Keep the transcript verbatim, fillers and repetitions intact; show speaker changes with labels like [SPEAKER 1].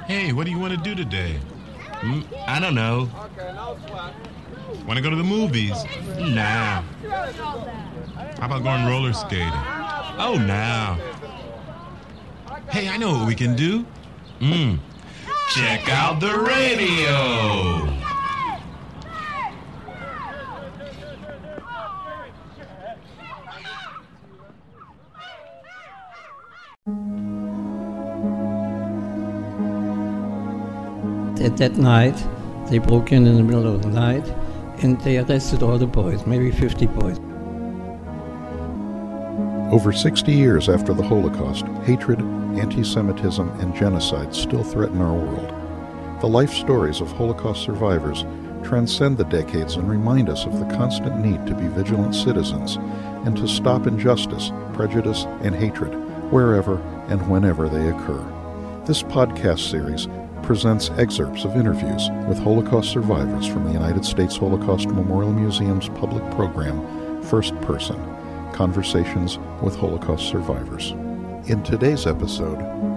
[SPEAKER 1] Hey, what do you want to do today? Mm, I don't know. Want to go to the movies? Nah. How about going roller skating? Oh, nah. Hey, I know what we can do. Mm. Check out the radio.
[SPEAKER 2] At that night, they broke in in the middle of the night and they arrested all the boys, maybe fifty boys.
[SPEAKER 3] Over sixty years after the Holocaust, hatred, anti-Semitism, and genocide still threaten our world. The life stories of Holocaust survivors transcend the decades and remind us of the constant need to be vigilant citizens and to stop injustice, prejudice, and hatred wherever and whenever they occur. This podcast series presents excerpts of interviews with Holocaust survivors from the United States Holocaust Memorial Museum's public program, First Person, Conversations with Holocaust Survivors. In today's episode,